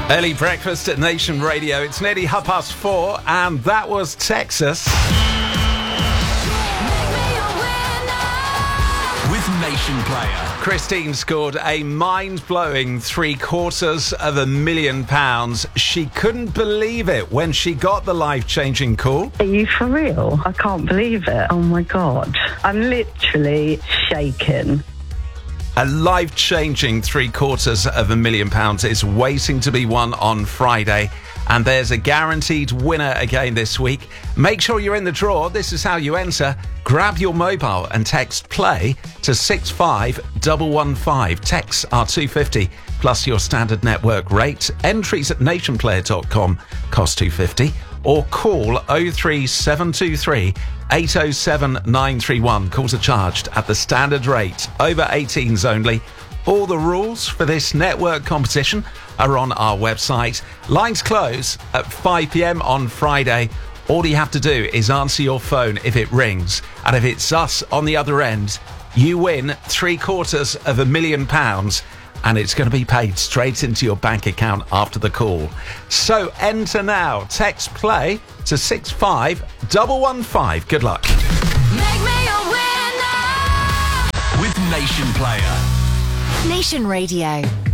Early breakfast at Nation Radio. It's nearly 4:30, and that was Texas. With Nation Player. Christine scored a mind-blowing £750,000. She couldn't believe it when she got the life-changing call. Are you for real? I can't believe it. Oh my God. I'm literally shaking. A life-changing £750,000 is waiting to be won on Friday. And there's a guaranteed winner again this week. Make sure you're in the draw. This is how you enter. Grab your mobile and text PLAY to 65115. Texts are $2.50 plus your standard network rate. Entries at nationplayer.com cost $2.50. Or call 03723 807 931. Calls are charged at the standard rate. Over 18s only. All the rules for this network competition are on our website. Lines close at 5 p.m. on Friday. All you have to do is answer your phone if it rings. And if it's us on the other end, you win £750,000. And it's going to be paid straight into your bank account after the call. So enter now. Text PLAY to 65115. Good luck. Make me a winner with Nation Player. Nation Radio.